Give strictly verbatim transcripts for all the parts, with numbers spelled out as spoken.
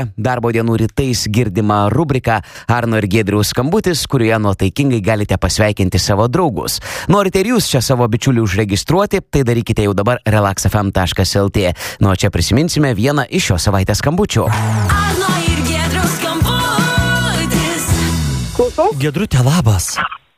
Darbo dienų rytais girdima rubrika Arno ir Giedriaus skambutis, kurioje nuotaikingai galite pasveikinti savo draugus. Norite ir jūs čia savo bičiulį užregistruoti, tai darykite jau dabar relax f m taškas l t. Nu, o čia prisiminsime vieną iš šios savaitės skambučių. Arno ir Giedriaus skambutis. Klausau? Giedrutė, labas.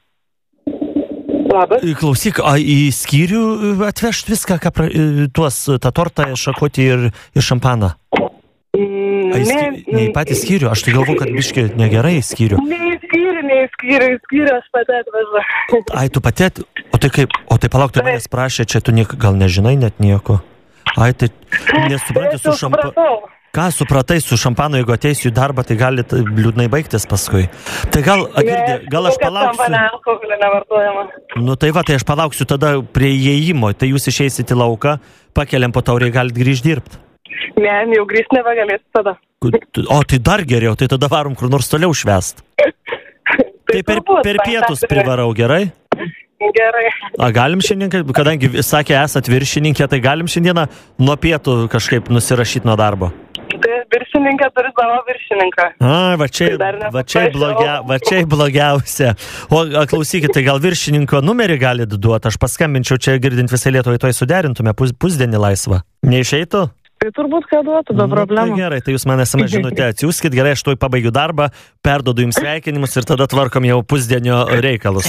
Labas. Klausyk, a į skyrių atvežt viską, ką pra, tuos, tą tortą, šakutį ir, ir šampaną? Mm, A, į ne, sky... ne į patį skyrių, aš tai galvoju, kad biški negerai į skyrių. Ne į skyrių, ne į skyrių, į skyrių aš pati atvežu. Ai, tu pati, at- o tai kaip, o tai palauk, tu manęs prašė, čia tu niek, gal nežinai net nieko. Ai, tai nesupranti su šampanu. Ką supratai su šampanu, jeigu ateisiu į darbą, tai gali t- liūdnai baigtis paskui. Tai gal, Agirdė, gal aš palauksiu. Šampanė alkoholio nevartojama. Nu tai va, tai aš palauksiu tada prie įėjimo, tai jūs išeisit į lauką, pakeliam po taurį, galit grįžti dirbti. Ne, jau grįžti nebegalėsiu tada. O, tai dar geriau, tai tada varom kur nors toliau švęst. Tai per, turbūt, per pietus privarau, gerai? Gerai. A, galim šiandien, kadangi sakė, esat viršininkė, tai galim šiandieną nuo pietų kažkaip nusirašyti nuo darbo. Tai viršininkė turi savo viršininką. A, va čia, Tai dar va čia, blogia, va čia blogiausia. O a, klausykit, tai gal viršininko numerį galit duoti, aš paskambinčiau čia girdint visai Lietuvai, toj suderintume pus, pusdienį laisvą. Neišeitų? Tai turbūt ką duotų, be Nu, problemų. tai gerai, tai jūs man esame žinutę atsiųskit, gerai, aš tuoj pabaigiu darbą, perdodu jums sveikinimus ir tada tvarkom jau pusdienio reikalus.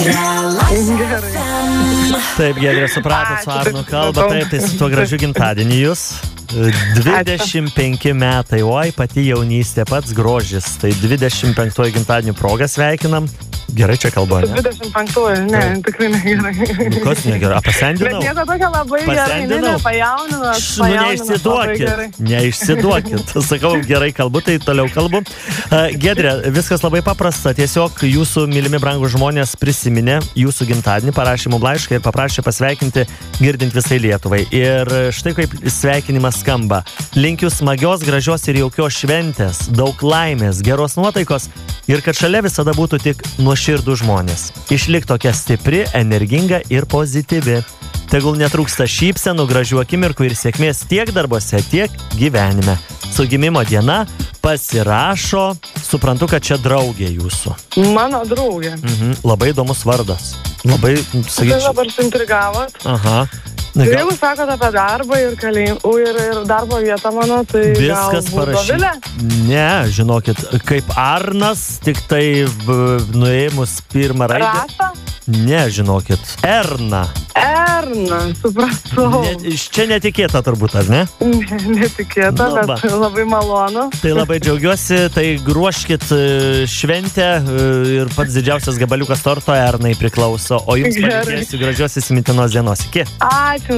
Taip, Giedrė, supratot, su Arnu kalba, taip, tai su tuo gražiu gimtadieniu jūs. dvidešimt penki metai, oi, pati jaunystė, pats grožis, tai dvidešimt penktojo gimtadienio progą sveikinam. Gerai čia kalba, ne? dvidešimt penktųjų, ne, tikrai negerai. Nu, kas negerai, Bet pasendinau? nieko tokio labai gerai, ne, Pasendinau? ne, pajauninat, Š, nu, neišsiduokit, neišsiduokit. Sakau, gerai kalbu, tai toliau kalbu. Uh, Giedrė, viskas labai paprasta. Tiesiog jūsų mylimi brangūs žmonės prisiminė jūsų gimtadienį, parašė mums laišką ir paprašė pasveikinti girdint visai Lietuvai. Ir štai kaip sveikinimas skamba. Linkiu smagios, gražios ir jaukios šventės, daug laimės, geros nuotaikos ir kad šalia visada būtų tik nuoširdų žmonės. Išlik tokia stipri, energinga ir pozityvi. Tegul netrūksta šypsenų, gražių akimirkų ir sėkmės tiek darbose, tiek gyvenime. Su gimimo diena pasirašo, suprantu, kad čia draugė jūsų. Mano draugė. Mhm, labai įdomus vardas. Labai, Tai sakyčiau. dabar suintrigavot. Aha. Na, Tai gal, jeigu sakot apie darbą ir, kalėjim, ir, ir darbo vietą mano, tai viskas galbūt Dovilė? parašyta. Ne, žinokit, kaip Arnas, tik tai v, nuėmus pirmą raidę. Rasa? Ne, žinokit, Erna. Erna, supratau. Ne, iš čia netikėta turbūt, ar ne? Ne, netikėta, Nu, bet labai malonu. Tai labai džiaugiuosi, tai ruoškit e, šventę e, ir pats didžiausias gabaliukas torto Ernai priklauso, o jums Gerai. palinkėsiu gražios įsimintinos dienos. Iki. Ačiū.